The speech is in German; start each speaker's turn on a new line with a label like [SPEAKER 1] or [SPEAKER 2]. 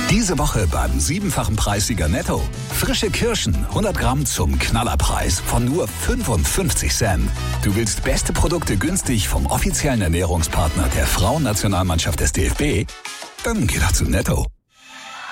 [SPEAKER 1] Diese Woche beim 7-fachen Preissieger Netto. Frische Kirschen, 100 Gramm zum Knallerpreis von nur 55 Cent. Du willst beste Produkte günstig vom offiziellen Ernährungspartner der Frauennationalmannschaft des DFB? Dann geh doch zu Netto.